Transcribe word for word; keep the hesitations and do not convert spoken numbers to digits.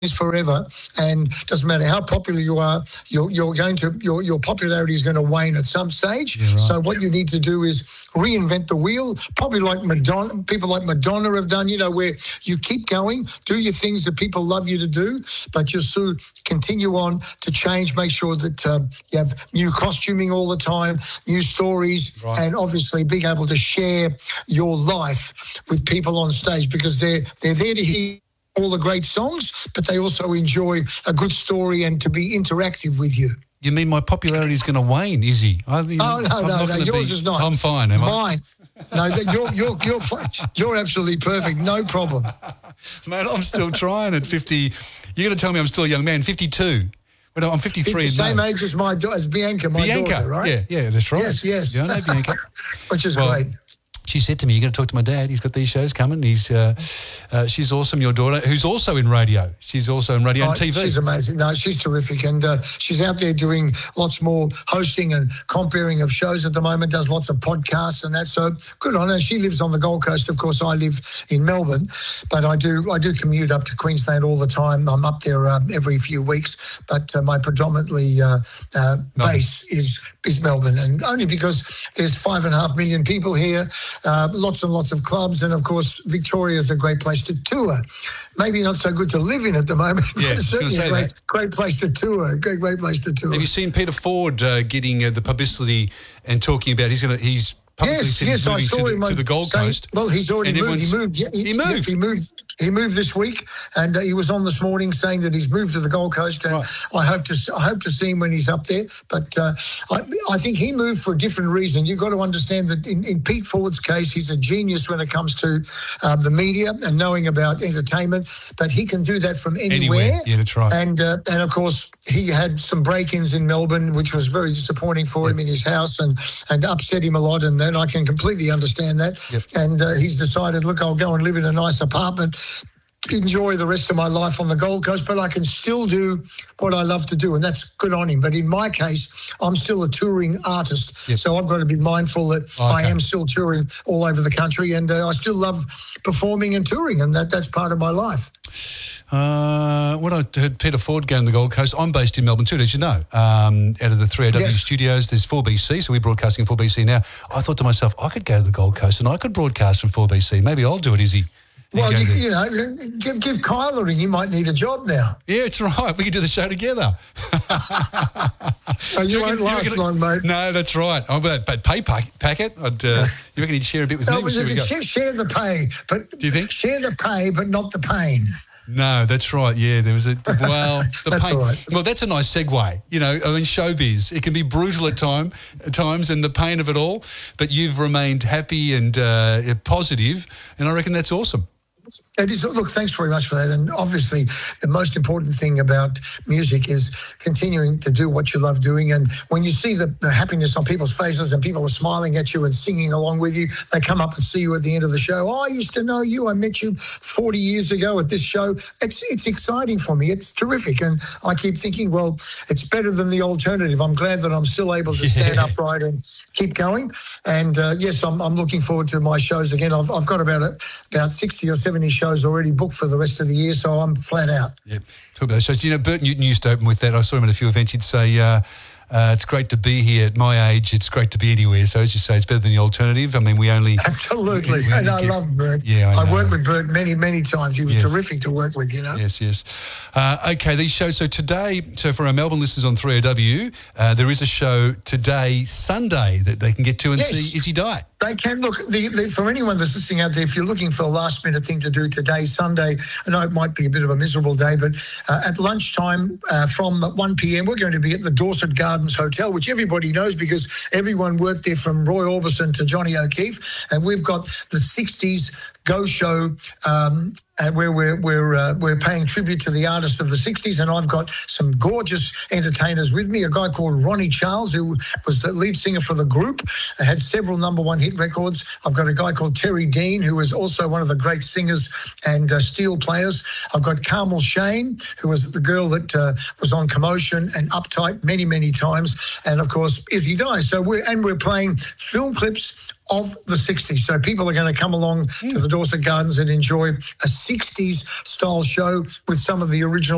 is forever, and doesn't matter how popular you are, you're, you're going to your your popularity is going to wane at some stage. Yeah, right. So what you need to do is reinvent the wheel, probably like Madonna, people like Madonna have done, you know, where you keep going, do your things that people love you to do, but you still continue on to change, make sure that uh, you have new costuming all the time, new stories, right. and obviously being able to share your life with people on stage, because they're they're there to hear all the great songs, but they also enjoy a good story and to be interactive with you. You mean my popularity is going to wane, Izzy? I, you know, oh, no, I'm no, not no, yours be, is not. I'm fine, am Mine. I? No, that, you're, you're, you're, fine. You're absolutely perfect, no problem. Mate, I'm still trying at fifty. You're going to tell me I'm still a young man, fifty-two. Well, I'm fifty-three. It's the same May. age as my as Bianca, my Bianca, daughter, right? Yeah, yeah, that's right. Yes, yes. Yeah, I know Bianca. Which is well, great. She said to me, "You're going to talk to my dad. He's got these shows coming. He's, uh, uh, she's awesome. Your daughter, who's also in radio. She's also in radio oh, and T V. She's amazing. No, she's terrific, and uh, she's out there doing lots more hosting and comparing of shows at the moment. Does lots of podcasts and that. So good on her. She lives on the Gold Coast. Of course, I live in Melbourne, but I do I do commute up to Queensland all the time. I'm up there uh, every few weeks, but uh, my predominantly uh, uh, base is is Melbourne, and only because there's five and a half million people here. Uh, lots and lots of clubs, and of course Victoria is a great place to tour. Maybe not so good to live in at the moment, yeah, but certainly a great, that. great place to tour. Great, great place to tour. Have you seen Peter Ford uh, getting uh, the publicity and talking about he's going to he's publicly yes, said yes, he's I moving saw to, the, him to the Gold saying, Coast. Well, he's already moved. He moved. Yeah, he, he moved. Yeah, he moved. He moved this week, and uh, he was on this morning saying that he's moved to the Gold Coast, and right. I hope to I hope to see him when he's up there. But uh, I, I think he moved for a different reason. You've got to understand that in, in Pete Ford's case, he's a genius when it comes to um, the media and knowing about entertainment. But he can do that from anywhere. Anywhere. Yeah, that's right. And uh, and of course, he had some break-ins in Melbourne, which was very disappointing for yep. him in his house, and and upset him a lot. And then I can completely understand that. Yep. And uh, he's decided, look, I'll go and live in a nice apartment, enjoy the rest of my life on the Gold Coast, but I can still do what I love to do, and that's good on him. But in my case, I'm still a touring artist, yep. so I've got to be mindful that okay. I am still touring all over the country, and uh, I still love performing and touring, and that that's part of my life. Uh, when I heard Peter Ford going to the Gold Coast, I'm based in Melbourne too, as you know. Um, out of the three A W yes. studios, there's four B C, so we're broadcasting four B C now. I thought to myself, I could go to the Gold Coast and I could broadcast from four B C. Maybe I'll do it, Izzy. Well, you, you know, give, give Kyle a ring. He might need a job now. Yeah, it's right. We could do the show together. oh, you, you won't reckon, last long, mate. No, that's right. Oh, but, but pay packet, I'd, uh, you reckon he'd share a bit with no, me? But we'll share, share the pay. But do you think? Share the pay, but not the pain. No, that's right. Yeah, there was a, well, the that's pain. All right. Well, that's a nice segue. You know, I mean, showbiz, it can be brutal at time, at times and the pain of it all, but you've remained happy and uh, positive, and I reckon that's awesome. It is. Look, thanks very much for that. And obviously, the most important thing about music is continuing to do what you love doing. And when you see the, the happiness on people's faces and people are smiling at you and singing along with you, they come up and see you at the end of the show. Oh, I used to know you. I met you forty years ago at this show. It's it's exciting for me. It's terrific. And I keep thinking, well, it's better than the alternative. I'm glad that I'm still able to stand yeah. upright and keep going. And uh, yes, I'm, I'm looking forward to my shows again. I've, I've got about a, about sixty or seventy shows already booked for the rest of the year, so I'm flat out. Yep. Talk about those shows. You know, Bert Newton used to open with that. I saw him at a few events. He'd say, uh, uh, it's great to be here at my age. It's great to be anywhere. So as you say, it's better than the alternative. I mean, we only... Absolutely. We, we and I give, love Bert. Yeah, I I've know. worked with Bert many, many times. He was yes. terrific to work with, you know. Yes, yes. Uh, okay, these shows. So today, so for our Melbourne listeners on three A W, uh, there is a show today, Sunday, that they can get to and yes. see Izzy Die. They can look, the, the, for anyone that's listening out there, if you're looking for a last minute thing to do today, Sunday, I know it might be a bit of a miserable day, but uh, at lunchtime uh, from one p.m, we're going to be at the Dorset Gardens Hotel, which everybody knows because everyone worked there from Roy Orbison to Johnny O'Keefe. And we've got the sixties Go Show um, uh, where we're we're uh, we're paying tribute to the artists of the sixties, and I've got some gorgeous entertainers with me. A guy called Ronnie Charles, who was the lead singer for the group, had several number one hit records. I've got a guy called Terry Dean, who is also one of the great singers and uh, steel players. I've got Carmel Shane, who was the girl that uh, was on Commotion and Uptight many many times, and of course Izzy Die. So we're and we're playing film clips of the sixties. So people are going to come along mm. to the Dorset Gardens and enjoy a sixties style show with some of the original